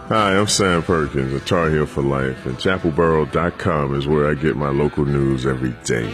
Hi, I'm Sam Perkins, a Tar Heel for life, and chapelboro.com is where I get my local news every day.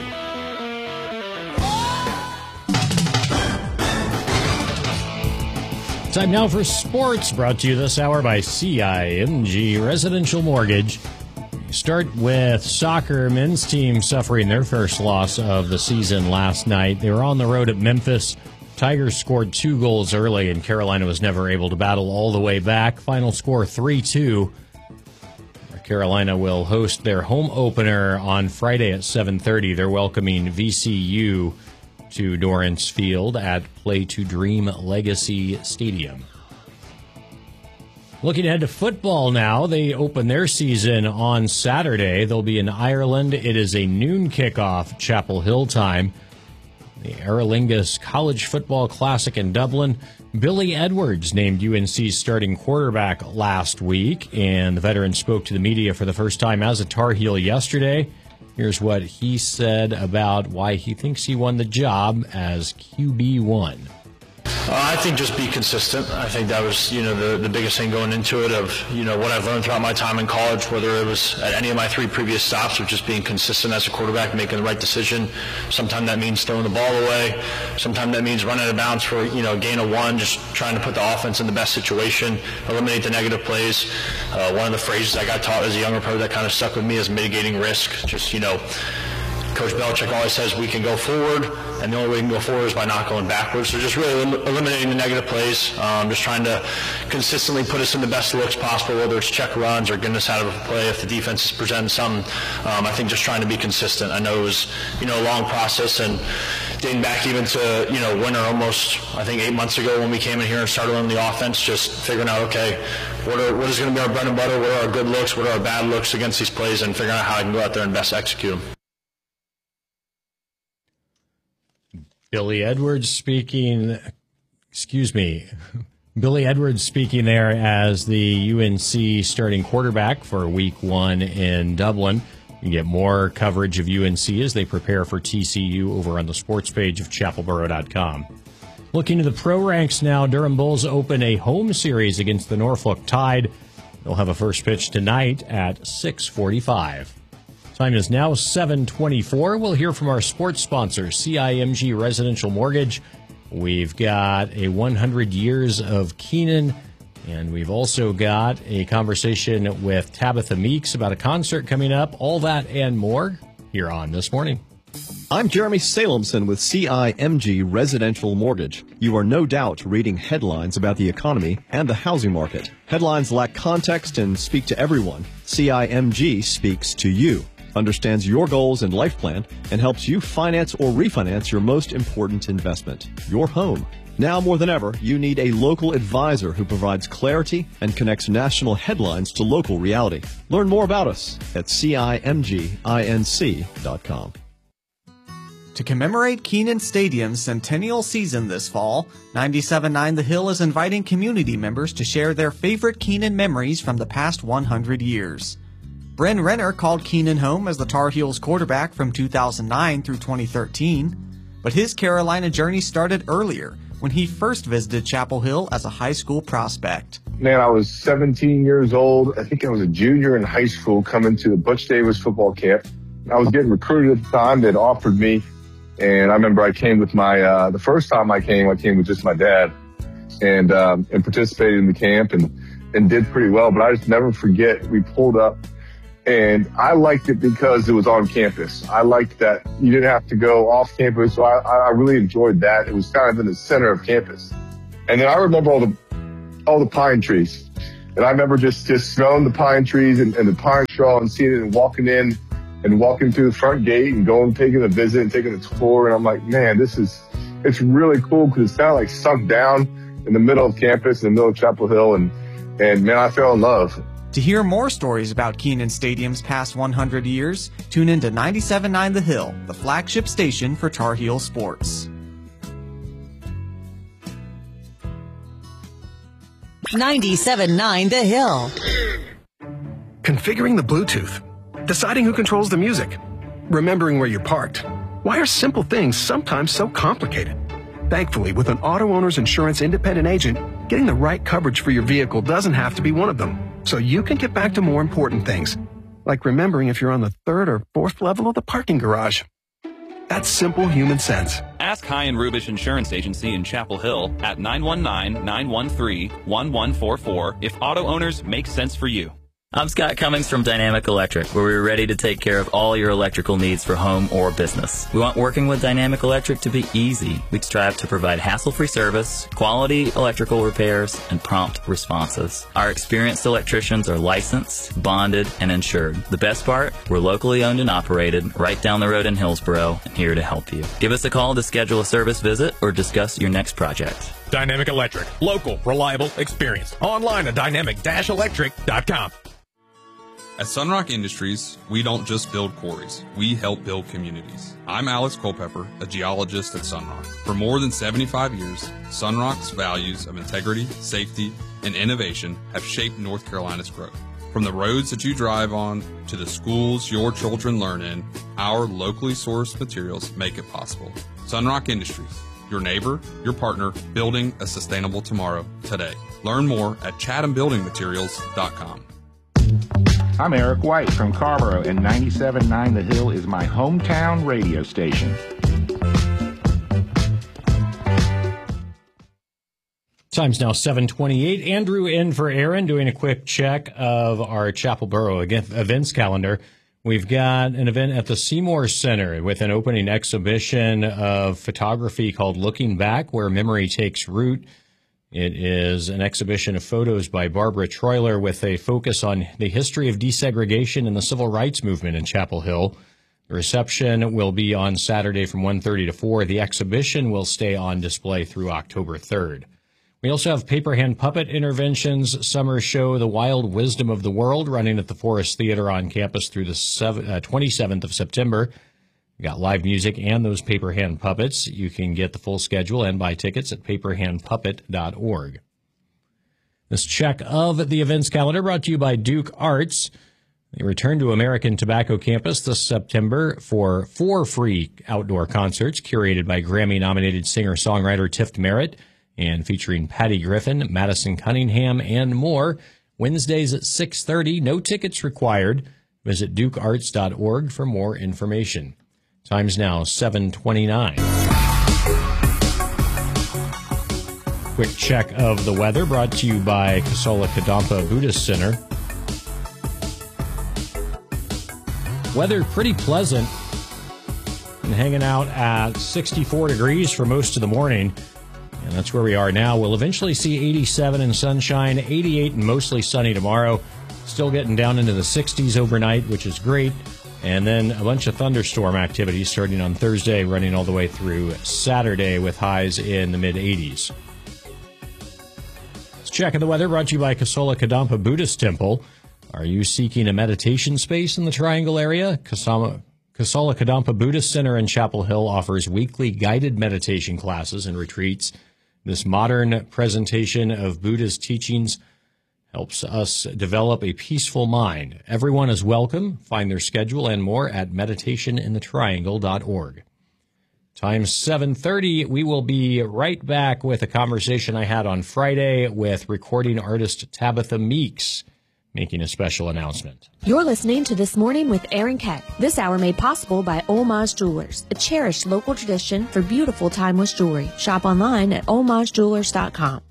Time now for sports, brought to you this hour by CIMG Residential Mortgage. Start with soccer. Men's team suffering their first loss of the season last night. They were on the road at Memphis. Tigers scored 2 goals early, and Carolina was never able to battle all the way back. Final score 3-2. Carolina will host their home opener on Friday at 7:30. They're welcoming VCU to Dorrance Field at Play to Dream Legacy Stadium. Looking ahead to football now, they open their season on Saturday. They'll be in Ireland. It is a noon kickoff, Chapel Hill time. The Aer Lingus College Football Classic in Dublin. Billy Edwards named UNC's starting quarterback last week, and the veteran spoke to the media for the first time as a Tar Heel yesterday. Here's what he said about why he thinks he won the job as QB1. I think just be consistent. I think that was, the biggest thing going into it of, what I've learned throughout my time in college, whether it was at any of my 3 previous stops, of just being consistent as a quarterback, making the right decision. Sometimes that means throwing the ball away. Sometimes that means running out of bounds for, a gain of 1, just trying to put the offense in the best situation, eliminate the negative plays. One of the phrases I got taught as a younger player that kind of stuck with me is mitigating risk. Just, Coach Belichick always says we can go forward, and the only way we can go forward is by not going backwards. So just really eliminating the negative plays, just trying to consistently put us in the best looks possible, whether it's check runs or getting us out of a play if the defense is presenting something. I think just trying to be consistent. I know it was, a long process, and dating back even to, winter almost, I think 8 months ago when we came in here and started on the offense, just figuring out, okay, what is going to be our bread and butter, what are our good looks, what are our bad looks against these plays, and figuring out how I can go out there and best execute them. Billy Edwards speaking there as the UNC starting quarterback for week 1 in Dublin. You can get more coverage of UNC as they prepare for TCU over on the sports page of chapelboro.com. Looking to the pro ranks now, Durham Bulls open a home series against the Norfolk Tide. They'll have a first pitch tonight at 6:45. Time is now 7:24. We'll hear from our sports sponsor, CIMG Residential Mortgage. We've got a 100 years of Kenan, and we've also got a conversation with Tabitha Meeks about a concert coming up. All that and more here on This Morning. I'm Jeremy Salemson with CIMG Residential Mortgage. You are no doubt reading headlines about the economy and the housing market. Headlines lack context and speak to everyone. CIMG speaks to you, understands your goals and life plan, and helps you finance or refinance your most important investment, your home. Now more than ever, you need a local advisor who provides clarity and connects national headlines to local reality. Learn more about us at CIMGINC.com. To commemorate Kenan Stadium's centennial season this fall, 97.9 The Hill is inviting community members to share their favorite Kenan memories from the past 100 years. Bren Renner called Kenan home as the Tar Heels quarterback from 2009 through 2013, but his Carolina journey started earlier when he first visited Chapel Hill as a high school prospect. Man, I was 17 years old. I think I was a junior in high school coming to the Butch Davis football camp. I was getting recruited at the time. They'd offered me, and I remember I came with my, the first time I came with just my dad and participated in the camp and did pretty well. But I just never forget, we pulled up. And I liked it because it was on campus. I liked that you didn't have to go off campus. So I really enjoyed that. It was kind of in the center of campus. And then I remember all the pine trees. And I remember just smelling the pine trees and the pine straw and seeing it and walking in and walking through the front gate and going, taking a visit and taking a tour. And I'm like, man, it's really cool because it's kind of like sunk down in the middle of campus, in the middle of Chapel Hill. And man, I fell in love. To hear more stories about Kenan Stadium's past 100 years, tune in to 97.9 The Hill, the flagship station for Tar Heel sports. 97.9 The Hill. Configuring the Bluetooth. Deciding who controls the music. Remembering where you're parked. Why are simple things sometimes so complicated? Thankfully, with an auto owner's insurance independent agent, getting the right coverage for your vehicle doesn't have to be one of them. so you can get back to more important things, like remembering if you're on the third or fourth level of the parking garage. That's simple human sense. Ask High and Rubish Insurance Agency in Chapel Hill at 919-913-1144 if auto owners make sense for you. I'm Scott Cummings from Dynamic Electric, where we're ready to take care of all your electrical needs for home or business. We want working with Dynamic Electric to be easy. We strive to provide hassle-free service, quality electrical repairs, and prompt responses. Our experienced electricians are licensed, bonded, and insured. The best part, we're locally owned and operated, right down the road in Hillsboro, and here to help you. Give us a call to schedule a service visit or discuss your next project. Dynamic Electric. Local, reliable, experienced. Online at dynamic-electric.com. At Sunrock Industries, we don't just build quarries, we help build communities. I'm Alex Culpepper, a geologist at Sunrock. For more than 75 years, Sunrock's values of integrity, safety, and innovation have shaped North Carolina's growth. From the roads that you drive on to the schools your children learn in, our locally sourced materials make it possible. Sunrock Industries, your neighbor, your partner, building a sustainable tomorrow today. Learn more at chathambuildingmaterials.com. I'm Eric White from Carrboro, and 97.9 The Hill is my hometown radio station. Time's now 7:28. Andrew in for Aaron, doing a quick check of our Chapel Borough events calendar. We've got an event at the Seymour Center with an opening exhibition of photography called Looking Back, Where Memory Takes Root. It is an exhibition of photos by Barbara Troiler with a focus on the history of desegregation and the civil rights movement in Chapel Hill. The reception will be on Saturday from 1:30 to 4. The exhibition will stay on display through October 3rd. We also have Paper Hand Puppet Interventions summer show, The Wild Wisdom of the World, running at the Forest Theater on campus through the 27th of September. We got live music and those paper hand puppets. You can get the full schedule and buy tickets at paperhandpuppet.org. This check of the events calendar brought to you by Duke Arts. They return to American Tobacco Campus this September for 4 free outdoor concerts curated by Grammy-nominated singer-songwriter Tiff Merritt and featuring Patty Griffin, Madison Cunningham, and more. Wednesdays at 6:30. No tickets required. Visit dukearts.org for more information. Time's now 7:29. Quick check of the weather brought to you by Kasola Kadampa Buddhist Center. Weather pretty pleasant and hanging out at 64 degrees for most of the morning. And that's where we are now. We'll eventually see 87 and sunshine, 88 and mostly sunny tomorrow. Still getting down into the 60s overnight, which is great. And then a bunch of thunderstorm activity starting on Thursday, running all the way through Saturday with highs in the mid-80s. Let's check the weather brought to you by Kasola Kadampa Buddhist Temple. Are you seeking a meditation space in the Triangle area? Kasola Kadampa Buddhist Center in Chapel Hill offers weekly guided meditation classes and retreats. This modern presentation of Buddha's teachings helps us develop a peaceful mind. Everyone is welcome. Find their schedule and more at meditationinthetriangle.org. Time's 7:30. We will be right back with a conversation I had on Friday with recording artist Tabitha Meeks, making a special announcement. You're listening to This Morning with Aaron Keck. This hour made possible by Homage Jewelers, a cherished local tradition for beautiful timeless jewelry. Shop online at homagejewelers.com.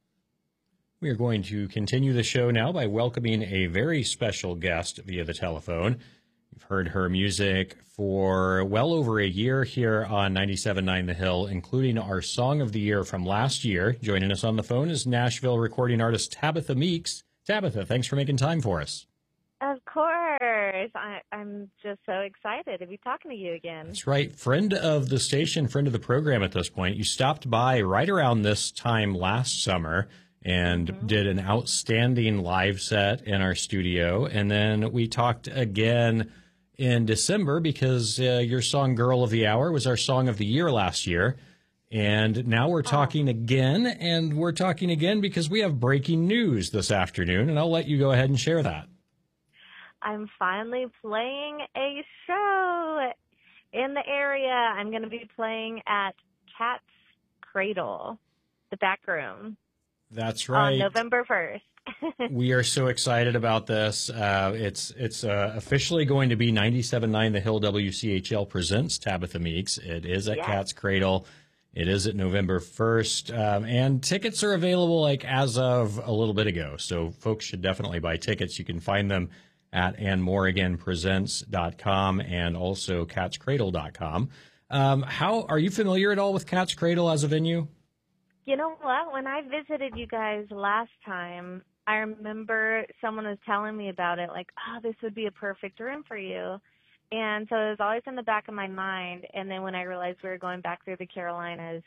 We are going to continue the show now by welcoming a very special guest via the telephone. You've heard her music for well over a year here on 97.9 The Hill, including our Song of the Year from last year. Joining us on the phone is Nashville recording artist Tabitha Meeks. Tabitha, thanks for making time for us. Of course. I'm just so excited to be talking to you again. That's right. Friend of the station, friend of the program at this point. You stopped by right around this time last summer and did an outstanding live set in our studio. And then we talked again in December because your song Girl of the Hour was our Song of the Year last year. And now we're talking again, and we're talking again because we have breaking news this afternoon, and I'll let you go ahead and share that. I'm finally playing a show in the area. I'm going to be playing at Cat's Cradle, the back room. That's right. On November 1st. We are so excited about this. It's officially going to be 97.9 The Hill WCHL presents Tabitha Meeks. It is at Cat's Cradle. It is at November 1st. And tickets are available like as of a little bit ago. So folks should definitely buy tickets. You can find them at AnnMorriganPresents.com and also CatsCradle.com. How are you familiar at all with Cat's Cradle as a venue? You know what? When I visited you guys last time, I remember someone was telling me about it, like, oh, this would be a perfect room for you. And so it was always in the back of my mind. And then when I realized we were going back through the Carolinas,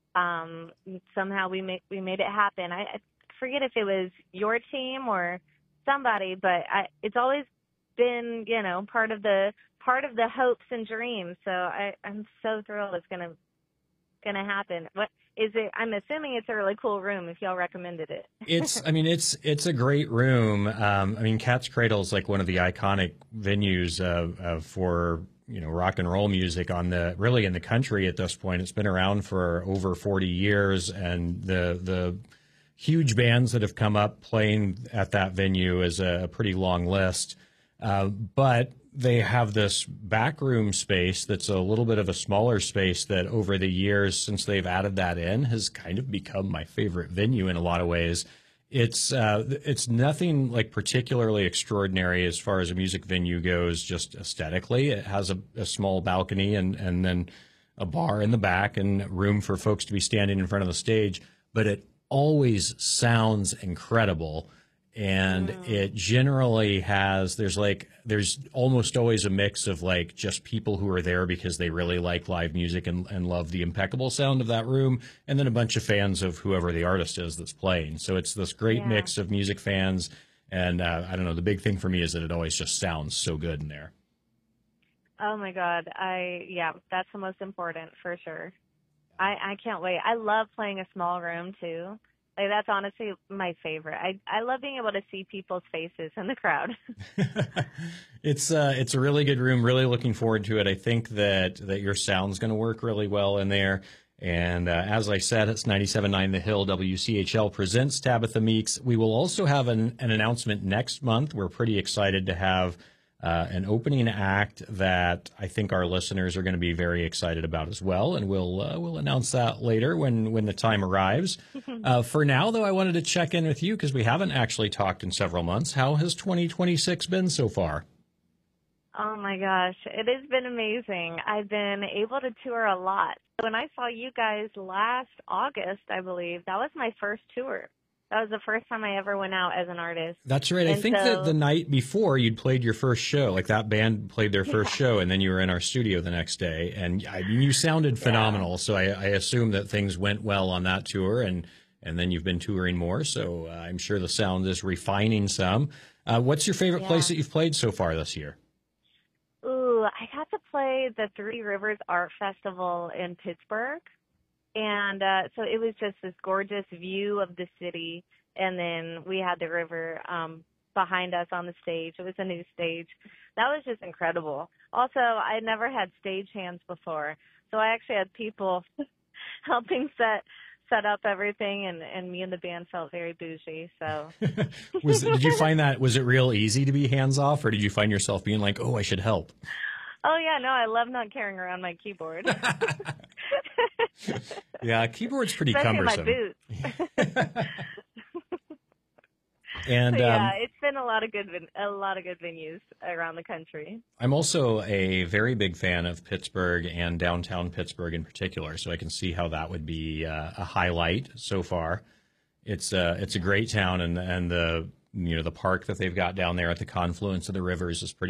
somehow we made it happen. I forget if it was your team or somebody, but it's always been, you know, part of the hopes and dreams. So I'm so thrilled it's gonna happen. What is it? I'm assuming it's a really cool room if y'all recommended it. It's a great room. Cat's Cradle is like one of the iconic venues for, you know, rock and roll music really in the country at this point. It's been around for over 40 years, and the huge bands that have come up playing at that venue is a pretty long list. But they have this backroom space that's a little bit of a smaller space that over the years since they've added that in has kind of become my favorite venue in a lot of ways. It's nothing like particularly extraordinary as far as a music venue goes, just aesthetically. It has a small balcony and then a bar in the back and room for folks to be standing in front of the stage, but it always sounds incredible. And it generally there's almost always a mix of like just people who are there because they really like live music and love the impeccable sound of that room, and then a bunch of fans of whoever the artist is that's playing. So it's this great mix of music fans. And I don't know, the big thing for me is that it always just sounds so good in there. Oh my God. That's the most important for sure. I can't wait. I love playing a small room too. Like, that's honestly my favorite. I love being able to see people's faces in the crowd. It's a really good room. Really looking forward to it. I think that your sound's going to work really well in there. And as I said, it's 97.9 The Hill WCHL presents Tabitha Meeks. We will also have an announcement next month. We're pretty excited to have an opening act that I think our listeners are going to be very excited about as well, and we'll announce that later when the time arrives. For now, though, I wanted to check in with you because we haven't actually talked in several months. How has 2026 been so far? Oh my gosh, it has been amazing. I've been able to tour a lot. When I saw you guys last August, I believe, that was my first tour. That was the first time I ever went out as an artist. That's right. I think that the night before you'd played your first show, like that band played their first show, and then you were in our studio the next day. And I mean, you sounded phenomenal. So I assume that things went well on that tour, and then you've been touring more. So I'm sure the sound is refining some. What's your favorite place that you've played so far this year? Ooh, I got to play the Three Rivers Art Festival in Pittsburgh. And so it was just this gorgeous view of the city. And then we had the river behind us on the stage. It was a new stage. That was just incredible. Also, I never had stage hands before. So I actually had people helping set up everything. And me and the band felt very bougie. So Did you find that, was it real easy to be hands off, or did you find yourself being like, oh, I should help? Oh, yeah, no, I love not carrying around my keyboard. Yeah, keyboard's pretty especially cumbersome. My boots. And so, yeah, it's been a lot of good venues around the country. I'm also a very big fan of Pittsburgh and downtown Pittsburgh in particular, so I can see how that would be a highlight so far. It's a great town, and the park that they've got down there at the confluence of the rivers is pretty